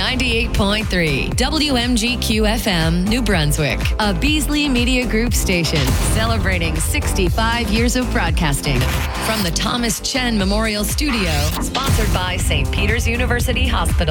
98.3 WMGQ-FM, New Brunswick, a Beasley Media Group station celebrating 65 years of broadcasting from the Thomas Chen Memorial Studio, sponsored by St. Peter's University Hospital.